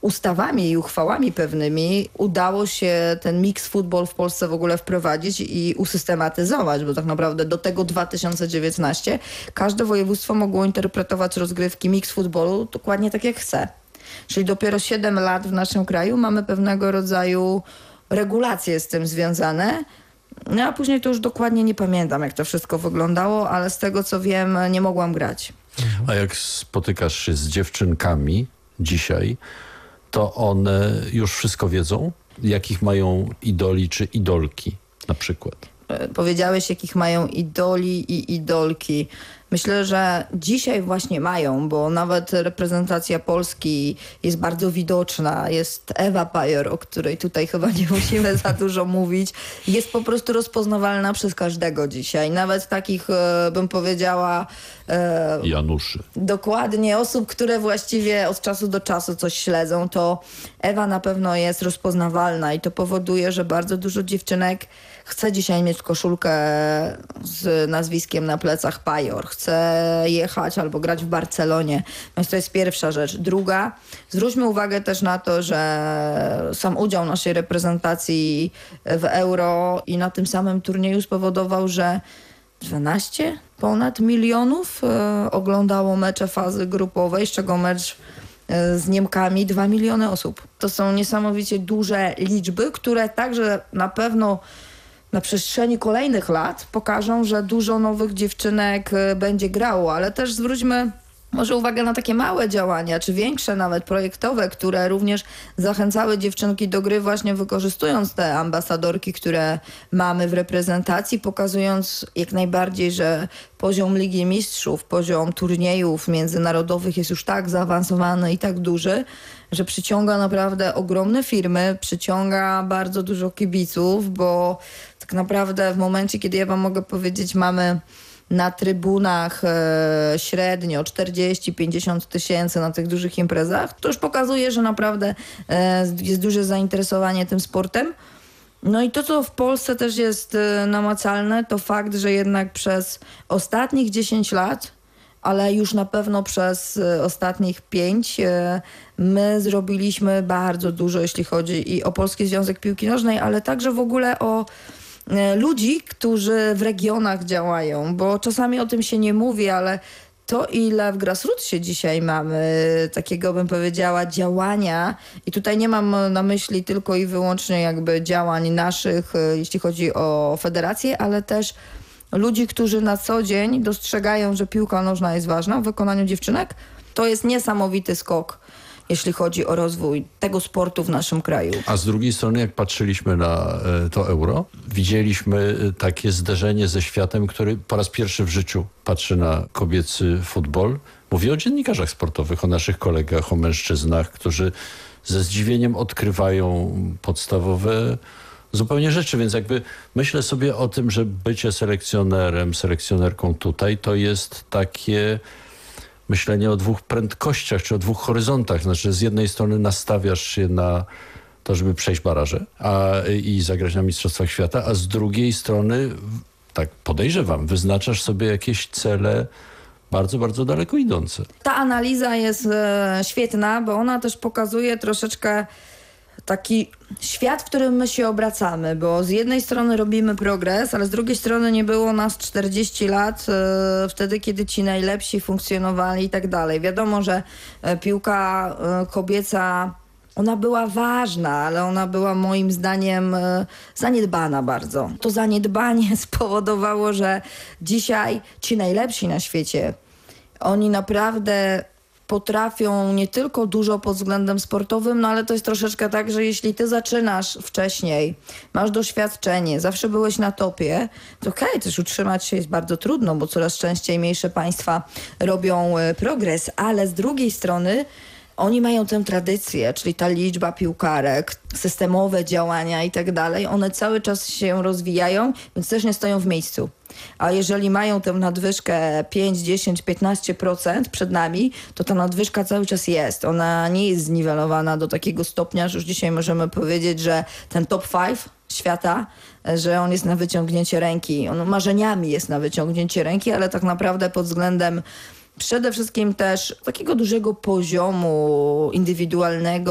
ustawami i uchwałami pewnymi udało się ten mix football w Polsce w ogóle wprowadzić i usystematyzować, bo tak naprawdę do tego 2019 każde województwo mogło interpretować rozgrywki mix footballu dokładnie tak jak chce. Czyli dopiero 7 lat w naszym kraju mamy pewnego rodzaju regulacje z tym związane. No a później to już dokładnie nie pamiętam, jak to wszystko wyglądało, ale z tego co wiem, nie mogłam grać. A jak spotykasz się z dziewczynkami dzisiaj, to one już wszystko wiedzą? Jakich mają idoli czy idolki na przykład? Powiedziałeś, jakich mają idoli i idolki. Myślę, że dzisiaj właśnie mają, bo nawet reprezentacja Polski jest bardzo widoczna. Jest Ewa Pajor, o której tutaj chyba nie musimy za dużo mówić. Jest po prostu rozpoznawalna przez każdego dzisiaj. Nawet takich, bym powiedziała... Januszy. Dokładnie, osób, które właściwie od czasu do czasu coś śledzą, to Ewa na pewno jest rozpoznawalna i to powoduje, że bardzo dużo dziewczynek chce dzisiaj mieć koszulkę z nazwiskiem na plecach Pajor. Chce jechać albo grać w Barcelonie. Więc to jest pierwsza rzecz. Druga, zwróćmy uwagę też na to, że sam udział naszej reprezentacji w Euro i na tym samym turnieju spowodował, że 12 ponad milionów oglądało mecze fazy grupowej, z czego mecz z Niemkami 2 miliony osób. To są niesamowicie duże liczby, które także na pewno na przestrzeni kolejnych lat pokażą, że dużo nowych dziewczynek będzie grało, ale też zwróćmy może uwagę na takie małe działania, czy większe nawet projektowe, które również zachęcały dziewczynki do gry właśnie wykorzystując te ambasadorki, które mamy w reprezentacji, pokazując jak najbardziej, że poziom Ligi Mistrzów, poziom turniejów międzynarodowych jest już tak zaawansowany i tak duży, że przyciąga naprawdę ogromne firmy, przyciąga bardzo dużo kibiców, bo tak naprawdę w momencie, kiedy ja wam mogę powiedzieć, mamy na trybunach średnio 40-50 tysięcy na tych dużych imprezach, to już pokazuje, że naprawdę jest duże zainteresowanie tym sportem. No i to, co w Polsce też jest namacalne, to fakt, że jednak przez ostatnich 10 lat, ale już na pewno przez ostatnich 5 my zrobiliśmy bardzo dużo, jeśli chodzi i o Polski Związek Piłki Nożnej, ale także w ogóle o ludzi, którzy w regionach działają, bo czasami o tym się nie mówi, ale to ile w grassrootsie dzisiaj mamy takiego, bym powiedziała, działania i tutaj nie mam na myśli tylko i wyłącznie jakby działań naszych, jeśli chodzi o federację, ale też ludzi, którzy na co dzień dostrzegają, że piłka nożna jest ważna w wykonaniu dziewczynek. To jest niesamowity skok, jeśli chodzi o rozwój tego sportu w naszym kraju. A z drugiej strony, jak patrzyliśmy na to Euro, widzieliśmy takie zderzenie ze światem, który po raz pierwszy w życiu patrzy na kobiecy futbol. Mówię o dziennikarzach sportowych, o naszych kolegach, o mężczyznach, którzy ze zdziwieniem odkrywają podstawowe zupełnie rzeczy, więc jakby myślę sobie o tym, że bycie selekcjonerem, selekcjonerką tutaj to jest takie myślenie o dwóch prędkościach, czy o dwóch horyzontach. Znaczy z jednej strony nastawiasz się na to, żeby przejść baraże i zagrać na Mistrzostwach Świata, a z drugiej strony, tak podejrzewam, wyznaczasz sobie jakieś cele bardzo, bardzo daleko idące. Ta analiza jest świetna, bo ona też pokazuje troszeczkę taki świat, w którym my się obracamy, bo z jednej strony robimy progres, ale z drugiej strony nie było nas 40 lat wtedy, kiedy ci najlepsi funkcjonowali i tak dalej. Wiadomo, że piłka kobieca, ona była ważna, ale ona była moim zdaniem zaniedbana bardzo. To zaniedbanie spowodowało, że dzisiaj ci najlepsi na świecie, oni naprawdę potrafią nie tylko dużo pod względem sportowym, no ale to jest troszeczkę tak, że jeśli ty zaczynasz wcześniej, masz doświadczenie, zawsze byłeś na topie, to okej, też utrzymać się jest bardzo trudno, bo coraz częściej mniejsze państwa robią progres, ale z drugiej strony oni mają tę tradycję, czyli ta liczba piłkarek, systemowe działania i tak dalej, one cały czas się rozwijają, więc też nie stoją w miejscu. A jeżeli mają tę nadwyżkę 5, 10, 15% przed nami, to ta nadwyżka cały czas jest. Ona nie jest zniwelowana do takiego stopnia, że już dzisiaj możemy powiedzieć, że ten top 5 świata, że on jest na wyciągnięcie ręki. On marzeniami jest na wyciągnięcie ręki, ale tak naprawdę pod względem przede wszystkim też takiego dużego poziomu indywidualnego